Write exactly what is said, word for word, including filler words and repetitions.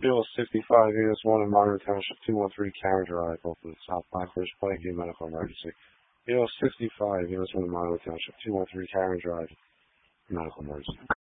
Bill sixty-five, Units one in Monroe Township, two one three Karen Drive, Oakland, South Blackbirch Plague, medical emergency. Bill sixty-five, Units one in Monroe Township, two one three Karen Drive, medical emergency.